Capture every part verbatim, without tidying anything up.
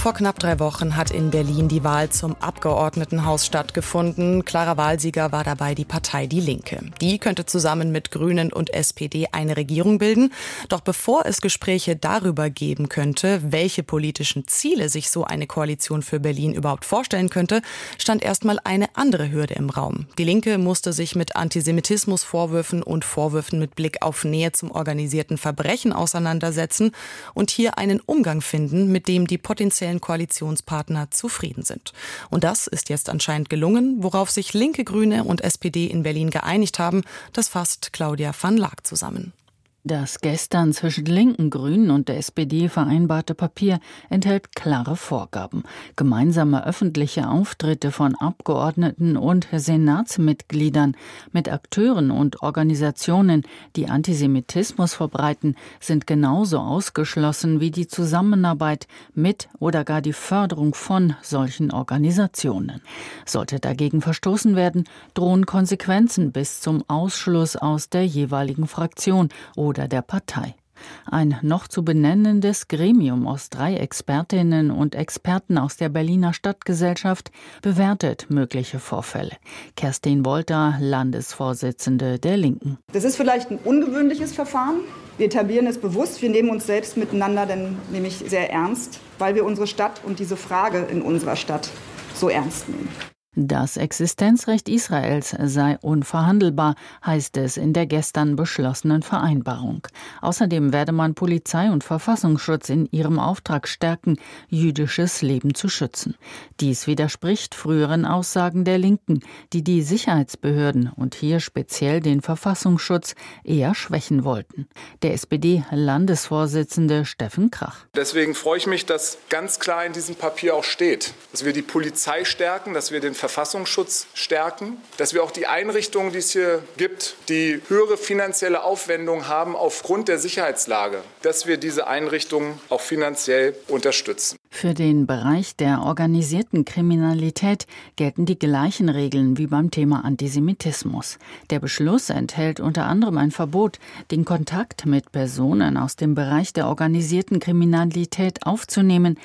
Vor knapp drei Wochen hat in Berlin die Wahl zum Abgeordnetenhaus stattgefunden. Klarer Wahlsieger war dabei die Partei Die Linke. Die könnte zusammen mit Grünen und S P D eine Regierung bilden. Doch bevor es Gespräche darüber geben könnte, welche politischen Ziele sich so eine Koalition für Berlin überhaupt vorstellen könnte, stand erstmal eine andere Hürde im Raum. Die Linke musste sich mit Antisemitismusvorwürfen und Vorwürfen mit Blick auf Nähe zum organisierten Verbrechen auseinandersetzen und hier einen Umgang finden, mit dem die potenziellen Koalitionspartner zufrieden sind. Und das ist jetzt anscheinend gelungen. Worauf sich Linke, Grüne und S P D in Berlin geeinigt haben, das fasst Claudia van Laak zusammen. Das gestern zwischen Linken, Grünen und der S P D vereinbarte Papier enthält klare Vorgaben. Gemeinsame öffentliche Auftritte von Abgeordneten und Senatsmitgliedern mit Akteuren und Organisationen, die Antisemitismus verbreiten, sind genauso ausgeschlossen wie die Zusammenarbeit mit oder gar die Förderung von solchen Organisationen. Sollte dagegen verstoßen werden, drohen Konsequenzen bis zum Ausschluss aus der jeweiligen Fraktion oder der Partei. Ein noch zu benennendes Gremium aus drei Expertinnen und Experten aus der Berliner Stadtgesellschaft bewertet mögliche Vorfälle. Kerstin Wolter, Landesvorsitzende der Linken. Das ist vielleicht ein ungewöhnliches Verfahren. Wir etablieren es bewusst. Wir nehmen uns selbst miteinander dann nämlich sehr ernst, weil wir unsere Stadt und diese Frage in unserer Stadt so ernst nehmen. Das Existenzrecht Israels sei unverhandelbar, heißt es in der gestern beschlossenen Vereinbarung. Außerdem werde man Polizei und Verfassungsschutz in ihrem Auftrag stärken, jüdisches Leben zu schützen. Dies widerspricht früheren Aussagen der Linken, die die Sicherheitsbehörden und hier speziell den Verfassungsschutz eher schwächen wollten. Der S P D-Landesvorsitzende Steffen Krach. Deswegen freue ich mich, dass ganz klar in diesem Papier auch steht, dass wir die Polizei stärken, dass wir den Verfassungsschutz stärken, dass wir auch die Einrichtungen, die es hier gibt, die höhere finanzielle Aufwendungen haben aufgrund der Sicherheitslage, dass wir diese Einrichtungen auch finanziell unterstützen. Für den Bereich der organisierten Kriminalität gelten die gleichen Regeln wie beim Thema Antisemitismus. Der Beschluss enthält unter anderem ein Verbot, den Kontakt mit Personen aus dem Bereich der organisierten Kriminalität aufzunehmen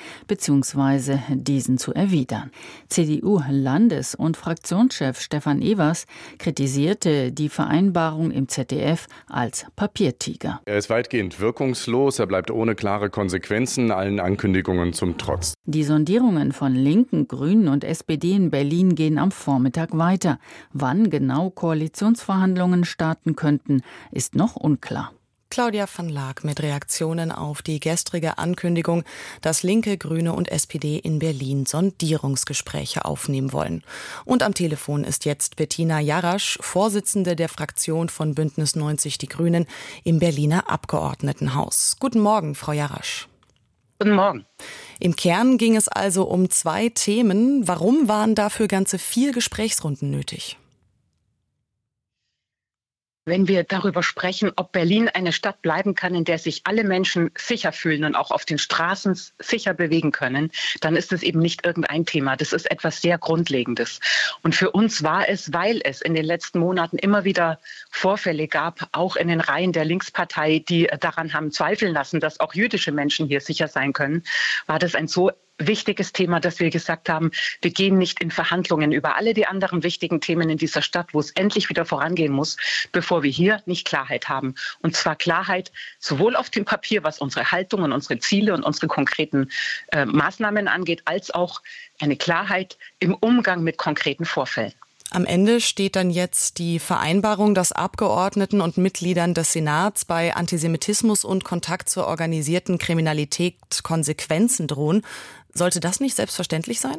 bzw. diesen zu erwidern. C D U-Landes- und Fraktionschef Stefan Evers kritisierte die Vereinbarung im Z D F als Papiertiger. Er ist weitgehend wirkungslos, er bleibt ohne klare Konsequenzen allen Ankündigungen zum Trotz. Die Sondierungen von Linken, Grünen und S P D in Berlin gehen am Vormittag weiter. Wann genau Koalitionsverhandlungen starten könnten, ist noch unklar. Claudia van Laak mit Reaktionen auf die gestrige Ankündigung, dass Linke, Grüne und S P D in Berlin Sondierungsgespräche aufnehmen wollen. Und am Telefon ist jetzt Bettina Jarasch, Vorsitzende der Fraktion von Bündnis neunzig Die Grünen im Berliner Abgeordnetenhaus. Guten Morgen, Frau Jarasch. Guten Morgen. Im Kern ging es also um zwei Themen. Warum waren dafür ganze vier Gesprächsrunden nötig? Wenn wir darüber sprechen, ob Berlin eine Stadt bleiben kann, in der sich alle Menschen sicher fühlen und auch auf den Straßen sicher bewegen können, dann ist es eben nicht irgendein Thema. Das ist etwas sehr Grundlegendes. Und für uns war es, weil es in den letzten Monaten immer wieder Vorfälle gab, auch in den Reihen der Linkspartei, die daran haben zweifeln lassen, dass auch jüdische Menschen hier sicher sein können, war das ein so wichtiges Thema, dass wir gesagt haben, wir gehen nicht in Verhandlungen über alle die anderen wichtigen Themen in dieser Stadt, wo es endlich wieder vorangehen muss, bevor wir hier nicht Klarheit haben. Und zwar Klarheit sowohl auf dem Papier, was unsere Haltung und unsere Ziele und unsere konkreten äh, Maßnahmen angeht, als auch eine Klarheit im Umgang mit konkreten Vorfällen. Am Ende steht dann jetzt die Vereinbarung, dass Abgeordneten und Mitgliedern des Senats bei Antisemitismus und Kontakt zur organisierten Kriminalität Konsequenzen drohen. Sollte das nicht selbstverständlich sein?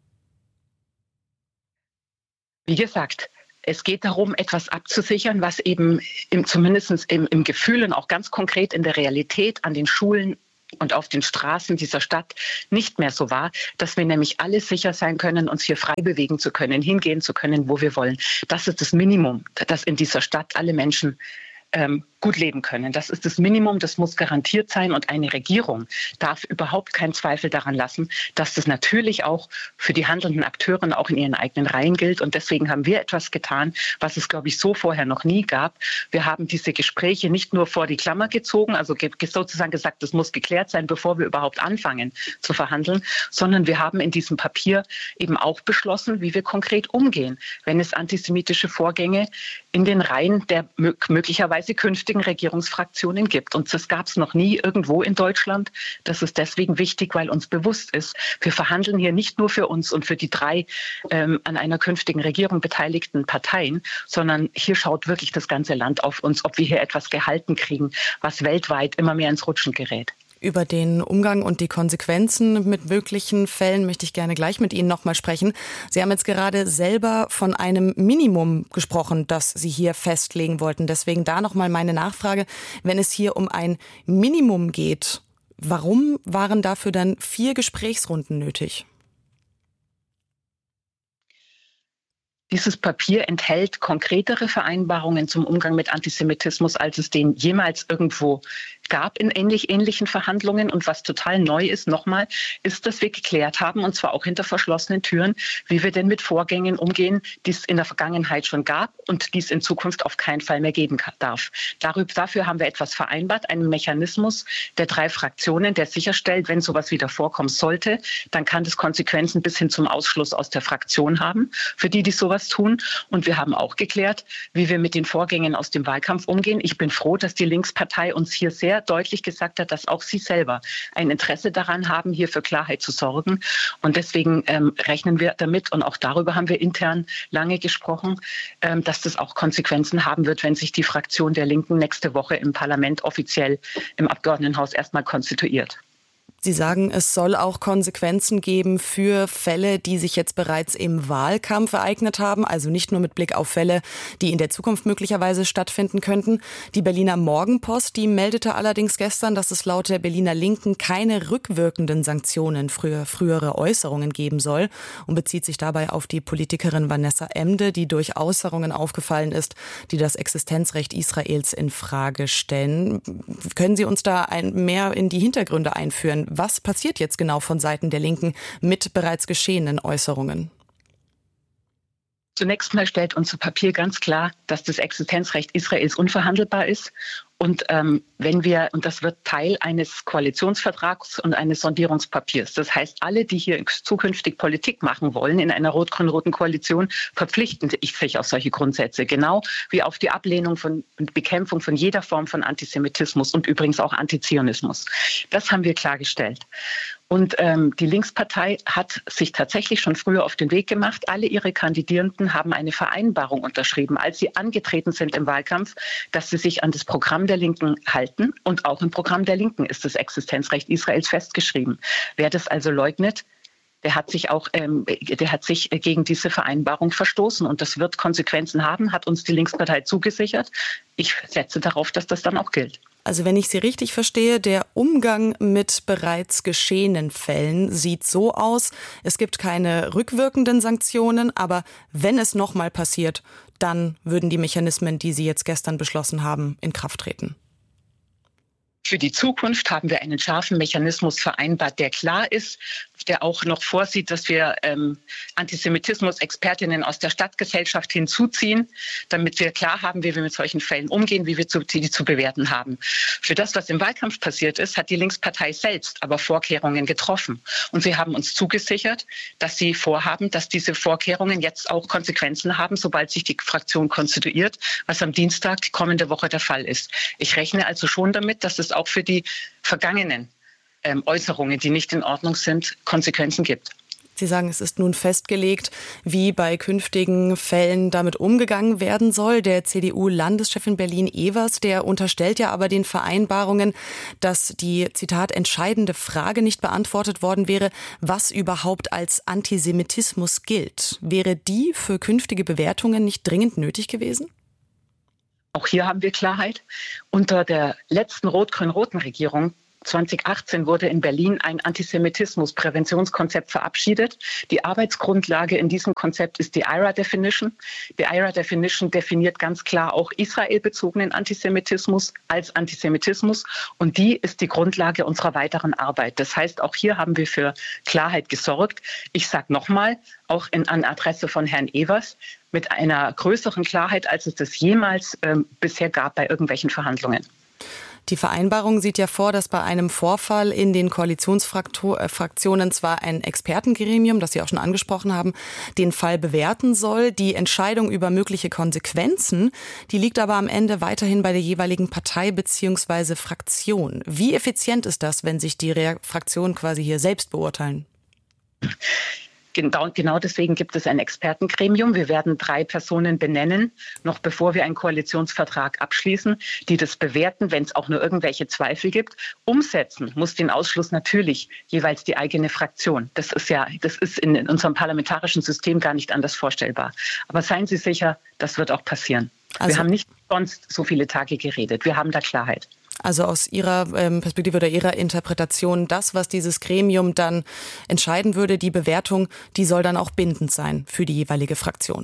Wie gesagt, es geht darum, etwas abzusichern, was eben im, zumindest im, im Gefühl und auch ganz konkret in der Realität an den Schulen und auf den Straßen dieser Stadt nicht mehr so war, dass wir nämlich alle sicher sein können, uns hier frei bewegen zu können, hingehen zu können, wo wir wollen. Das ist das Minimum, dass in dieser Stadt alle Menschen ähm, gut leben können. Das ist das Minimum, das muss garantiert sein. Und eine Regierung darf überhaupt keinen Zweifel daran lassen, dass das natürlich auch für die handelnden Akteure und auch in ihren eigenen Reihen gilt. Und deswegen haben wir etwas getan, was es, glaube ich, so vorher noch nie gab. Wir haben diese Gespräche nicht nur vor die Klammer gezogen, also sozusagen gesagt, das muss geklärt sein, bevor wir überhaupt anfangen zu verhandeln, sondern wir haben in diesem Papier eben auch beschlossen, wie wir konkret umgehen, wenn es antisemitische Vorgänge in den Reihen der möglicherweise künftigen Regierungsfraktionen gibt. Und das gab es noch nie irgendwo in Deutschland. Das ist deswegen wichtig, weil uns bewusst ist, wir verhandeln hier nicht nur für uns und für die drei ähm, an einer künftigen Regierung beteiligten Parteien, sondern hier schaut wirklich das ganze Land auf uns, ob wir hier etwas gehalten kriegen, was weltweit immer mehr ins Rutschen gerät. Über den Umgang und die Konsequenzen mit möglichen Fällen möchte ich gerne gleich mit Ihnen nochmal sprechen. Sie haben jetzt gerade selber von einem Minimum gesprochen, das Sie hier festlegen wollten. Deswegen da nochmal meine Nachfrage. Wenn es hier um ein Minimum geht, warum waren dafür dann vier Gesprächsrunden nötig? Dieses Papier enthält konkretere Vereinbarungen zum Umgang mit Antisemitismus, als es den jemals irgendwo gab in ähnlich, ähnlichen Verhandlungen. Und was total neu ist, nochmal, ist, dass wir geklärt haben, und zwar auch hinter verschlossenen Türen, wie wir denn mit Vorgängen umgehen, die es in der Vergangenheit schon gab und die es in Zukunft auf keinen Fall mehr geben darf. Darüber, dafür haben wir etwas vereinbart, einen Mechanismus der drei Fraktionen, der sicherstellt, wenn sowas wieder vorkommen sollte, dann kann das Konsequenzen bis hin zum Ausschluss aus der Fraktion haben, für die, die sowas tun. Und wir haben auch geklärt, wie wir mit den Vorgängen aus dem Wahlkampf umgehen. Ich bin froh, dass die Linkspartei uns hier sehr deutlich gesagt hat, dass auch sie selber ein Interesse daran haben, hier für Klarheit zu sorgen. Und deswegen ähm, rechnen wir damit, und auch darüber haben wir intern lange gesprochen, ähm, dass das auch Konsequenzen haben wird, wenn sich die Fraktion der Linken nächste Woche im Parlament offiziell im Abgeordnetenhaus erstmal konstituiert. Sie sagen, es soll auch Konsequenzen geben für Fälle, die sich jetzt bereits im Wahlkampf ereignet haben, also nicht nur mit Blick auf Fälle, die in der Zukunft möglicherweise stattfinden könnten. Die Berliner Morgenpost, die meldete allerdings gestern, dass es laut der Berliner Linken keine rückwirkenden Sanktionen für frühere Äußerungen geben soll und bezieht sich dabei auf die Politikerin Vanessa Emde, die durch Äußerungen aufgefallen ist, die das Existenzrecht Israels in Frage stellen. Können Sie uns da ein, mehr in die Hintergründe einführen? Was passiert jetzt genau von Seiten der Linken mit bereits geschehenen Äußerungen? Zunächst mal stellt unser Papier ganz klar, dass das Existenzrecht Israels unverhandelbar ist. Und ähm, wenn wir, und das wird Teil eines Koalitionsvertrags und eines Sondierungspapiers. Das heißt, alle, die hier zukünftig Politik machen wollen in einer rot-grün-roten Koalition, verpflichten sich auf solche Grundsätze. Genau wie auf die Ablehnung von und Bekämpfung von jeder Form von Antisemitismus und übrigens auch Antizionismus. Das haben wir klargestellt. Und ähm, die Linkspartei hat sich tatsächlich schon früher auf den Weg gemacht. Alle ihre Kandidierenden haben eine Vereinbarung unterschrieben, als sie angetreten sind im Wahlkampf, dass sie sich an das Programm der Linken halten. Und auch im Programm der Linken ist das Existenzrecht Israels festgeschrieben. Wer das also leugnet, der hat sich auch, ähm, der hat sich gegen diese Vereinbarung verstoßen. Und das wird Konsequenzen haben, hat uns die Linkspartei zugesichert. Ich setze darauf, dass das dann auch gilt. Also wenn ich Sie richtig verstehe, der Umgang mit bereits geschehenen Fällen sieht so aus, es gibt keine rückwirkenden Sanktionen, aber wenn es nochmal passiert, dann würden die Mechanismen, die Sie jetzt gestern beschlossen haben, in Kraft treten. Für die Zukunft haben wir einen scharfen Mechanismus vereinbart, der klar ist, der auch noch vorsieht, dass wir ähm, Antisemitismus-Expertinnen aus der Stadtgesellschaft hinzuziehen, damit wir klar haben, wie wir mit solchen Fällen umgehen, wie wir zu, die zu bewerten haben. Für das, was im Wahlkampf passiert ist, hat die Linkspartei selbst aber Vorkehrungen getroffen. Und sie haben uns zugesichert, dass sie vorhaben, dass diese Vorkehrungen jetzt auch Konsequenzen haben, sobald sich die Fraktion konstituiert, was am Dienstag die kommende Woche der Fall ist. Ich rechne also schon damit, dass es auch für die vergangenen ähm, Äußerungen, die nicht in Ordnung sind, Konsequenzen gibt. Sie sagen, es ist nun festgelegt, wie bei künftigen Fällen damit umgegangen werden soll. Der C D U-Landeschef in Berlin, Evers, der unterstellt ja aber den Vereinbarungen, dass die, Zitat, entscheidende Frage nicht beantwortet worden wäre, was überhaupt als Antisemitismus gilt. Wäre die für künftige Bewertungen nicht dringend nötig gewesen? Auch hier haben wir Klarheit. Unter der letzten rot-grün-roten Regierung zweitausendachtzehn wurde in Berlin ein Antisemitismus-Präventionskonzept verabschiedet. Die Arbeitsgrundlage in diesem Konzept ist die I R A-Definition. Die I R A-Definition definiert ganz klar auch israelbezogenen Antisemitismus als Antisemitismus. Und die ist die Grundlage unserer weiteren Arbeit. Das heißt, auch hier haben wir für Klarheit gesorgt. Ich sage nochmal, auch in, an Adresse von Herrn Evers, mit einer größeren Klarheit, als es das jemals ähm, bisher gab bei irgendwelchen Verhandlungen. Die Vereinbarung sieht ja vor, dass bei einem Vorfall in den Koalitionsfraktionen zwar ein Expertengremium, das Sie auch schon angesprochen haben, den Fall bewerten soll. Die Entscheidung über mögliche Konsequenzen, die liegt aber am Ende weiterhin bei der jeweiligen Partei bzw. Fraktion. Wie effizient ist das, wenn sich die Fraktionen quasi hier selbst beurteilen? Genau, genau deswegen gibt es ein Expertengremium. Wir werden drei Personen benennen, noch bevor wir einen Koalitionsvertrag abschließen, die das bewerten, wenn es auch nur irgendwelche Zweifel gibt. Umsetzen muss den Ausschluss natürlich jeweils die eigene Fraktion. Das ist ja, das ist in, in unserem parlamentarischen System gar nicht anders vorstellbar. Aber seien Sie sicher, das wird auch passieren. Also, wir haben nicht sonst so viele Tage geredet. Wir haben da Klarheit. Also aus Ihrer ähm, Perspektive oder Ihrer Interpretation, das, was dieses Gremium dann entscheiden würde, die Bewertung, die soll dann auch bindend sein für die jeweilige Fraktion?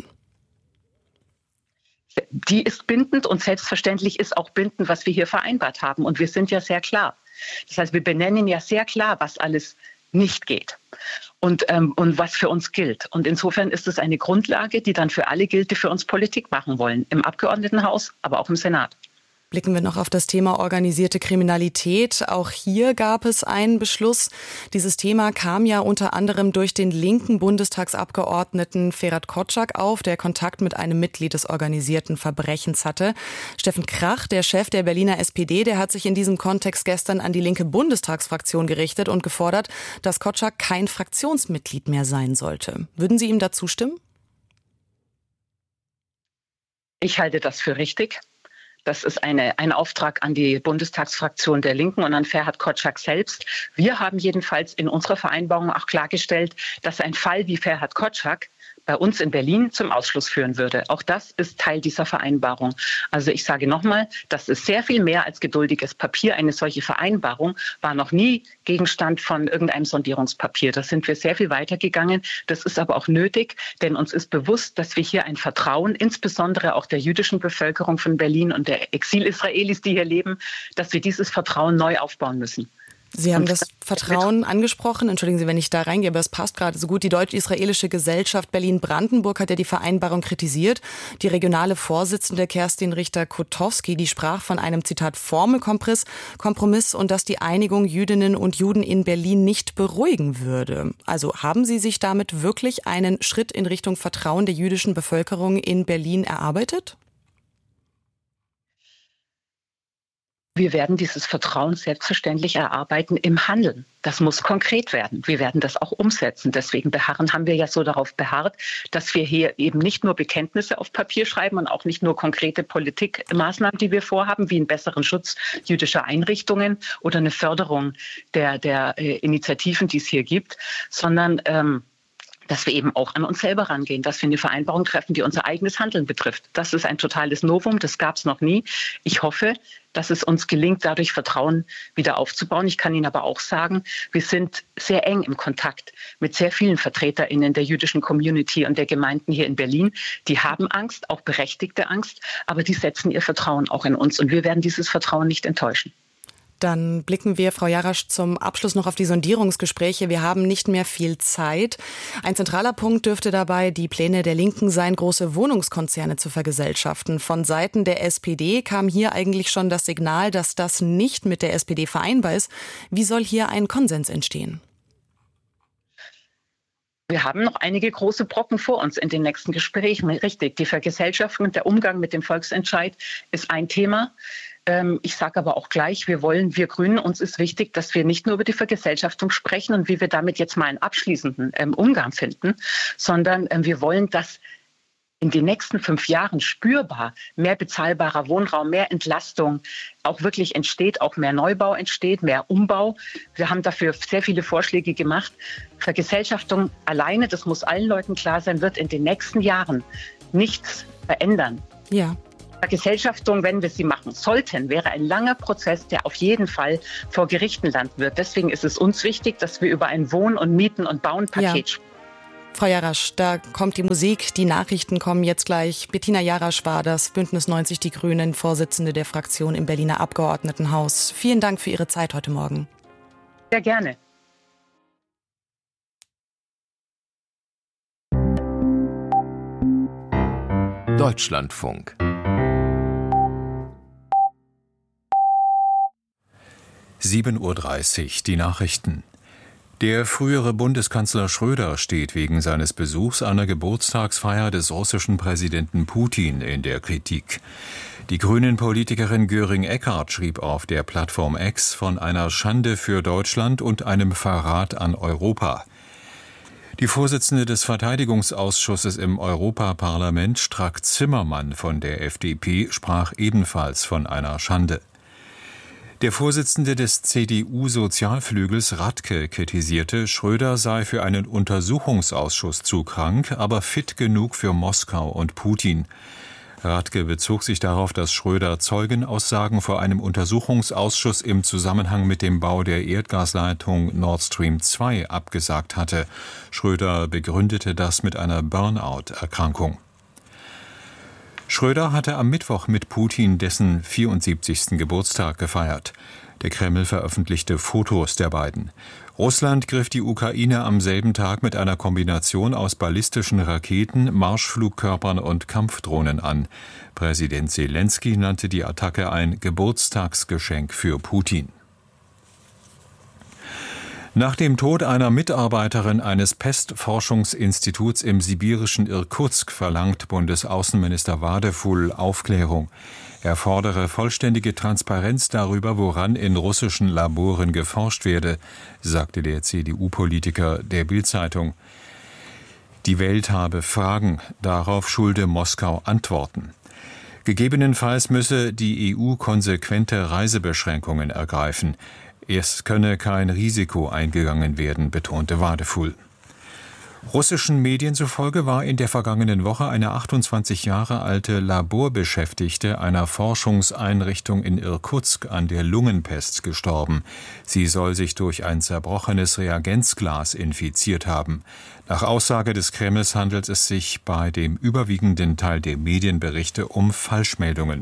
Die ist bindend und selbstverständlich ist auch bindend, was wir hier vereinbart haben. Und wir sind ja sehr klar. Das heißt, wir benennen ja sehr klar, was alles nicht geht und, ähm, und was für uns gilt. Und insofern ist es eine Grundlage, die dann für alle gilt, die für uns Politik machen wollen, im Abgeordnetenhaus, aber auch im Senat. Blicken wir noch auf das Thema organisierte Kriminalität. Auch hier gab es einen Beschluss. Dieses Thema kam ja unter anderem durch den linken Bundestagsabgeordneten Ferhat Kotschak auf, der Kontakt mit einem Mitglied des organisierten Verbrechens hatte. Steffen Krach, der Chef der Berliner S P D, der hat sich in diesem Kontext gestern an die linke Bundestagsfraktion gerichtet und gefordert, dass Kotschak kein Fraktionsmitglied mehr sein sollte. Würden Sie ihm dazu stimmen? Ich halte das für richtig. Das ist eine, ein Auftrag an die Bundestagsfraktion der Linken und an Ferhat Kotschak selbst. Wir haben jedenfalls in unserer Vereinbarung auch klargestellt, dass ein Fall wie Ferhat Kotschak bei uns in Berlin zum Ausschluss führen würde. Auch das ist Teil dieser Vereinbarung. Also ich sage nochmal, das ist sehr viel mehr als geduldiges Papier. Eine solche Vereinbarung war noch nie Gegenstand von irgendeinem Sondierungspapier. Da sind wir sehr viel weitergegangen. Das ist aber auch nötig, denn uns ist bewusst, dass wir hier ein Vertrauen, insbesondere auch der jüdischen Bevölkerung von Berlin und der Exil-Israelis, die hier leben, dass wir dieses Vertrauen neu aufbauen müssen. Sie haben das Vertrauen angesprochen. Entschuldigen Sie, wenn ich da reingehe, aber es passt gerade so gut. Die deutsch-israelische Gesellschaft Berlin-Brandenburg hat ja die Vereinbarung kritisiert. Die regionale Vorsitzende Kerstin Richter-Kotowski, die sprach von einem, Zitat, Formelkompromiss und dass die Einigung Jüdinnen und Juden in Berlin nicht beruhigen würde. Also haben Sie sich damit wirklich einen Schritt in Richtung Vertrauen der jüdischen Bevölkerung in Berlin erarbeitet? Wir werden dieses Vertrauen selbstverständlich erarbeiten im Handeln. Das muss konkret werden. Wir werden das auch umsetzen. Deswegen beharren, haben wir ja so darauf beharrt, dass wir hier eben nicht nur Bekenntnisse auf Papier schreiben und auch nicht nur konkrete Politikmaßnahmen, die wir vorhaben, wie einen besseren Schutz jüdischer Einrichtungen oder eine Förderung der, der äh, Initiativen, die es hier gibt, sondern ähm, dass wir eben auch an uns selber rangehen, dass wir eine Vereinbarung treffen, die unser eigenes Handeln betrifft. Das ist ein totales Novum, das gab es noch nie. Ich hoffe, dass es uns gelingt, dadurch Vertrauen wieder aufzubauen. Ich kann Ihnen aber auch sagen, wir sind sehr eng im Kontakt mit sehr vielen VertreterInnen der jüdischen Community und der Gemeinden hier in Berlin. Die haben Angst, auch berechtigte Angst, aber die setzen ihr Vertrauen auch in uns und wir werden dieses Vertrauen nicht enttäuschen. Dann blicken wir, Frau Jarasch, zum Abschluss noch auf die Sondierungsgespräche. Wir haben nicht mehr viel Zeit. Ein zentraler Punkt dürfte dabei die Pläne der Linken sein, große Wohnungskonzerne zu vergesellschaften. Von Seiten der S P D kam hier eigentlich schon das Signal, dass das nicht mit der S P D vereinbar ist. Wie soll hier ein Konsens entstehen? Wir haben noch einige große Brocken vor uns in den nächsten Gesprächen. Richtig, die Vergesellschaftung und der Umgang mit dem Volksentscheid ist ein Thema. Ich sage aber auch gleich, wir wollen, wir Grünen, uns ist wichtig, dass wir nicht nur über die Vergesellschaftung sprechen und wie wir damit jetzt mal einen abschließenden ähm, Umgang finden, sondern ähm, wir wollen, dass in den nächsten fünf Jahren spürbar mehr bezahlbarer Wohnraum, mehr Entlastung auch wirklich entsteht, auch mehr Neubau entsteht, mehr Umbau. Wir haben dafür sehr viele Vorschläge gemacht. Vergesellschaftung alleine, das muss allen Leuten klar sein, wird in den nächsten Jahren nichts verändern. Ja. Vergesellschaftung, wenn wir sie machen sollten, wäre ein langer Prozess, der auf jeden Fall vor Gerichten landen wird. Deswegen ist es uns wichtig, dass wir über ein Wohnen und Mieten und Bauen-Paket sprechen. Ja. Frau Jarasch, da kommt die Musik, die Nachrichten kommen jetzt gleich. Bettina Jarasch war das, Bündnis neunzig Die Grünen, Vorsitzende der Fraktion im Berliner Abgeordnetenhaus. Vielen Dank für Ihre Zeit heute Morgen. Sehr gerne. Deutschlandfunk. sieben Uhr dreißig, die Nachrichten. Der frühere Bundeskanzler Schröder steht wegen seines Besuchs einer Geburtstagsfeier des russischen Präsidenten Putin in der Kritik. Die Grünen-Politikerin Göring-Eckardt schrieb auf der Plattform X von einer Schande für Deutschland und einem Verrat an Europa. Die Vorsitzende des Verteidigungsausschusses im Europaparlament, Strack-Zimmermann von der F D P, sprach ebenfalls von einer Schande. Der Vorsitzende des C D U-Sozialflügels Radke kritisierte, Schröder sei für einen Untersuchungsausschuss zu krank, aber fit genug für Moskau und Putin. Radke bezog sich darauf, dass Schröder Zeugenaussagen vor einem Untersuchungsausschuss im Zusammenhang mit dem Bau der Erdgasleitung Nord Stream zwei abgesagt hatte. Schröder begründete das mit einer Burnout-Erkrankung. Schröder hatte am Mittwoch mit Putin dessen vierundsiebzigsten Geburtstag gefeiert. Der Kreml veröffentlichte Fotos der beiden. Russland griff die Ukraine am selben Tag mit einer Kombination aus ballistischen Raketen, Marschflugkörpern und Kampfdrohnen an. Präsident Selenskyj nannte die Attacke ein Geburtstagsgeschenk für Putin. Nach dem Tod einer Mitarbeiterin eines Pestforschungsinstituts im sibirischen Irkutsk verlangt Bundesaußenminister Wadefull Aufklärung. Er fordere vollständige Transparenz darüber, woran in russischen Laboren geforscht werde, sagte der C D U-Politiker der Bild-Zeitung. Die Welt habe Fragen, darauf schulde Moskau Antworten. Gegebenenfalls müsse die E U konsequente Reisebeschränkungen ergreifen. Es könne kein Risiko eingegangen werden, betonte Wadefull. Russischen Medien zufolge war in der vergangenen Woche eine achtundzwanzig Jahre alte Laborbeschäftigte einer Forschungseinrichtung in Irkutsk an der Lungenpest gestorben. Sie soll sich durch ein zerbrochenes Reagenzglas infiziert haben. Nach Aussage des Kremls handelt es sich bei dem überwiegenden Teil der Medienberichte um Falschmeldungen.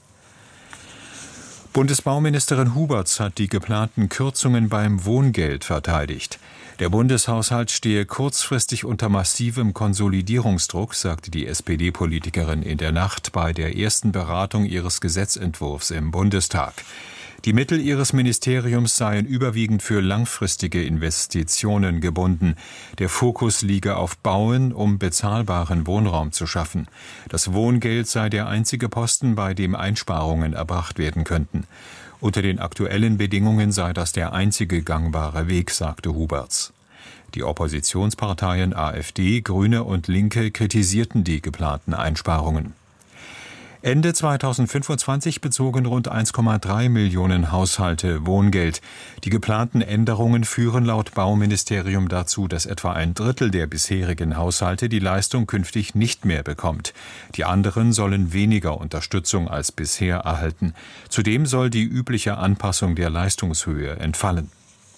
Bundesbauministerin Huberts hat die geplanten Kürzungen beim Wohngeld verteidigt. Der Bundeshaushalt stehe kurzfristig unter massivem Konsolidierungsdruck, sagte die S P D-Politikerin in der Nacht bei der ersten Beratung ihres Gesetzentwurfs im Bundestag. Die Mittel ihres Ministeriums seien überwiegend für langfristige Investitionen gebunden. Der Fokus liege auf Bauen, um bezahlbaren Wohnraum zu schaffen. Das Wohngeld sei der einzige Posten, bei dem Einsparungen erbracht werden könnten. Unter den aktuellen Bedingungen sei das der einzige gangbare Weg, sagte Huberts. Die Oppositionsparteien A f D, Grüne und Linke kritisierten die geplanten Einsparungen. Ende zweitausendfünfundzwanzig bezogen rund eins Komma drei Millionen Haushalte Wohngeld. Die geplanten Änderungen führen laut Bauministerium dazu, dass etwa ein Drittel der bisherigen Haushalte die Leistung künftig nicht mehr bekommt. Die anderen sollen weniger Unterstützung als bisher erhalten. Zudem soll die übliche Anpassung der Leistungshöhe entfallen.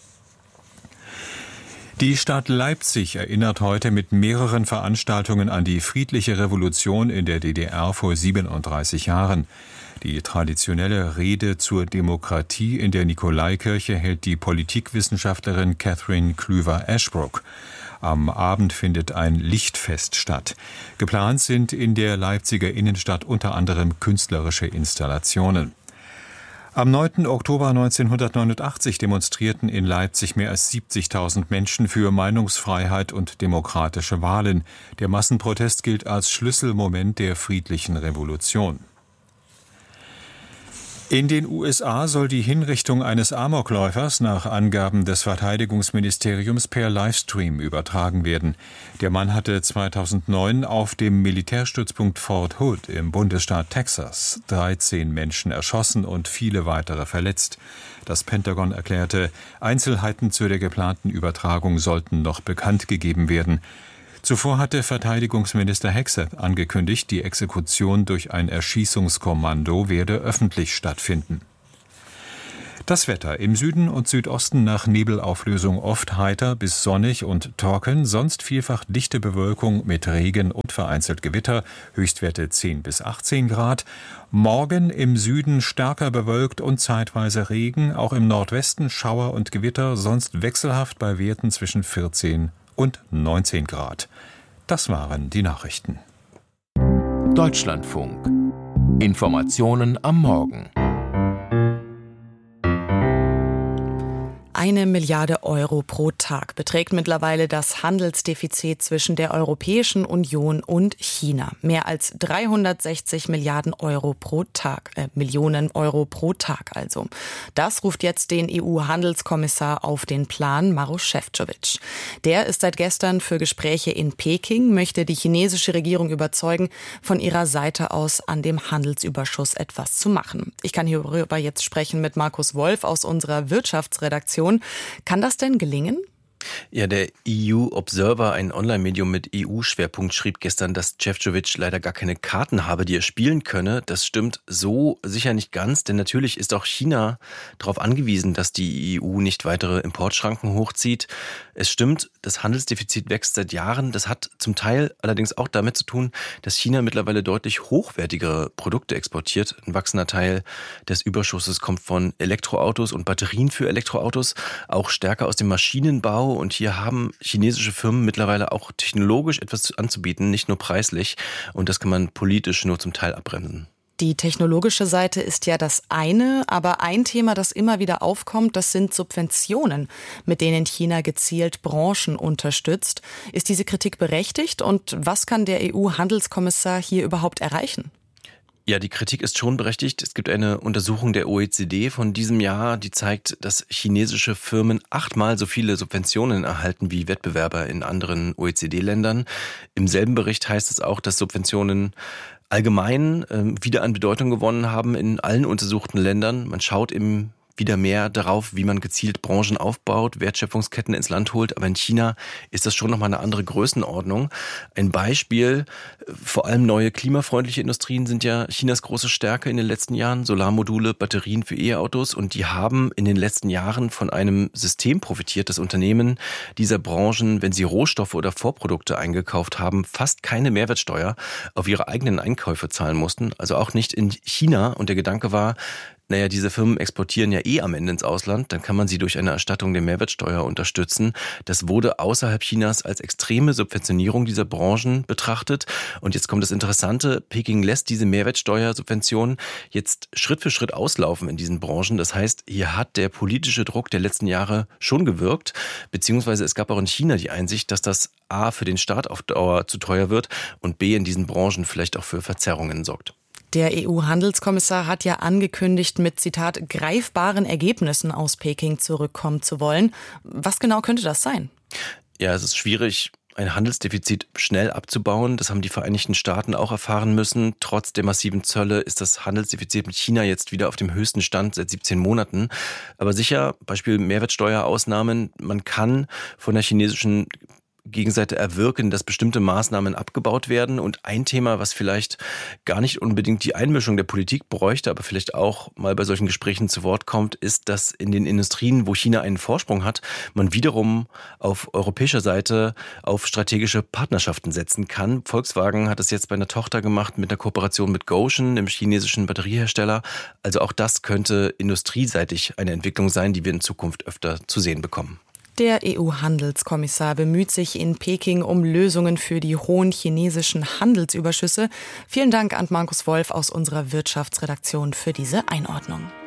Die Stadt Leipzig erinnert heute mit mehreren Veranstaltungen an die friedliche Revolution in der D D R vor siebenunddreißig Jahren. Die traditionelle Rede zur Demokratie in der Nikolaikirche hält die Politikwissenschaftlerin Catherine Klüver-Ashbrook. Am Abend findet ein Lichtfest statt. Geplant sind in der Leipziger Innenstadt unter anderem künstlerische Installationen. Am neunten Oktober neunzehnhundertneunundachtzig demonstrierten in Leipzig mehr als siebzigtausend Menschen für Meinungsfreiheit und demokratische Wahlen. Der Massenprotest gilt als Schlüsselmoment der friedlichen Revolution. In den U S A soll die Hinrichtung eines Amokläufers nach Angaben des Verteidigungsministeriums per Livestream übertragen werden. Der Mann hatte zweitausendneun auf dem Militärstützpunkt Fort Hood im Bundesstaat Texas dreizehn Menschen erschossen und viele weitere verletzt. Das Pentagon erklärte, Einzelheiten zu der geplanten Übertragung sollten noch bekannt gegeben werden. Zuvor hatte Verteidigungsminister Hegseth angekündigt, die Exekution durch ein Erschießungskommando werde öffentlich stattfinden. Das Wetter: im Süden und Südosten nach Nebelauflösung oft heiter bis sonnig und trocken, sonst vielfach dichte Bewölkung mit Regen und vereinzelt Gewitter, Höchstwerte zehn bis achtzehn Grad. Morgen im Süden stärker bewölkt und zeitweise Regen, auch im Nordwesten Schauer und Gewitter, sonst wechselhaft bei Werten zwischen vierzehn und neunzehn Grad. Das waren die Nachrichten. Deutschlandfunk. Informationen am Morgen. Eine Milliarde Euro pro Tag beträgt mittlerweile das Handelsdefizit zwischen der Europäischen Union und China. Mehr als dreihundertsechzig Milliarden Euro pro Tag, äh, Millionen Euro pro Tag also. Das ruft jetzt den E U-Handelskommissar auf den Plan, Maroš Šefčovič. Der ist seit gestern für Gespräche in Peking, möchte die chinesische Regierung überzeugen, von ihrer Seite aus an dem Handelsüberschuss etwas zu machen. Ich kann hierüber jetzt sprechen mit Markus Wolf aus unserer Wirtschaftsredaktion. Kann das denn gelingen? Ja, der E U-Observer, ein Online-Medium mit E U-Schwerpunkt, schrieb gestern, dass Šefčovič leider gar keine Karten habe, die er spielen könne. Das stimmt so sicher nicht ganz, denn natürlich ist auch China darauf angewiesen, dass die E U nicht weitere Importschranken hochzieht. Es stimmt, das Handelsdefizit wächst seit Jahren. Das hat zum Teil allerdings auch damit zu tun, dass China mittlerweile deutlich hochwertigere Produkte exportiert. Ein wachsender Teil des Überschusses kommt von Elektroautos und Batterien für Elektroautos, auch stärker aus dem Maschinenbau. Und hier haben chinesische Firmen mittlerweile auch technologisch etwas anzubieten, nicht nur preislich. Und das kann man politisch nur zum Teil abbremsen. Die technologische Seite ist ja das eine, aber ein Thema, das immer wieder aufkommt, das sind Subventionen, mit denen China gezielt Branchen unterstützt. Ist diese Kritik berechtigt und was kann der E U-Handelskommissar hier überhaupt erreichen? Ja, die Kritik ist schon berechtigt. Es gibt eine Untersuchung der O E C D von diesem Jahr, die zeigt, dass chinesische Firmen achtmal so viele Subventionen erhalten wie Wettbewerber in anderen O E C D-Ländern. Im selben Bericht heißt es auch, dass Subventionen allgemein äh, wieder an Bedeutung gewonnen haben in allen untersuchten Ländern. Man schaut im wieder mehr darauf, wie man gezielt Branchen aufbaut, Wertschöpfungsketten ins Land holt. Aber in China ist das schon nochmal eine andere Größenordnung. Ein Beispiel, vor allem neue klimafreundliche Industrien sind ja Chinas große Stärke in den letzten Jahren. Solarmodule, Batterien für E-Autos. Und die haben in den letzten Jahren von einem System profitiert, das Unternehmen dieser Branchen, wenn sie Rohstoffe oder Vorprodukte eingekauft haben, fast keine Mehrwertsteuer auf ihre eigenen Einkäufe zahlen mussten. Also auch nicht in China. Und der Gedanke war, naja, diese Firmen exportieren ja eh am Ende ins Ausland, dann kann man sie durch eine Erstattung der Mehrwertsteuer unterstützen. Das wurde außerhalb Chinas als extreme Subventionierung dieser Branchen betrachtet. Und jetzt kommt das Interessante, Peking lässt diese Mehrwertsteuersubventionen jetzt Schritt für Schritt auslaufen in diesen Branchen. Das heißt, hier hat der politische Druck der letzten Jahre schon gewirkt, beziehungsweise es gab auch in China die Einsicht, dass das A für den Staat auf Dauer zu teuer wird und B in diesen Branchen vielleicht auch für Verzerrungen sorgt. Der E U-Handelskommissar hat ja angekündigt, mit, Zitat, greifbaren Ergebnissen aus Peking zurückkommen zu wollen. Was genau könnte das sein? Ja, es ist schwierig, ein Handelsdefizit schnell abzubauen. Das haben die Vereinigten Staaten auch erfahren müssen. Trotz der massiven Zölle ist das Handelsdefizit mit China jetzt wieder auf dem höchsten Stand seit siebzehn Monaten. Aber sicher, Beispiel Mehrwertsteuerausnahmen, man kann von der chinesischen Gegenseite erwirken, dass bestimmte Maßnahmen abgebaut werden. Und ein Thema, was vielleicht gar nicht unbedingt die Einmischung der Politik bräuchte, aber vielleicht auch mal bei solchen Gesprächen zu Wort kommt, ist, dass in den Industrien, wo China einen Vorsprung hat, man wiederum auf europäischer Seite auf strategische Partnerschaften setzen kann. Volkswagen hat es jetzt bei einer Tochter gemacht mit einer Kooperation mit Gotion, dem chinesischen Batteriehersteller. Also auch das könnte industrieseitig eine Entwicklung sein, die wir in Zukunft öfter zu sehen bekommen. Der E U-Handelskommissar bemüht sich in Peking um Lösungen für die hohen chinesischen Handelsüberschüsse. Vielen Dank an Markus Wolf aus unserer Wirtschaftsredaktion für diese Einordnung.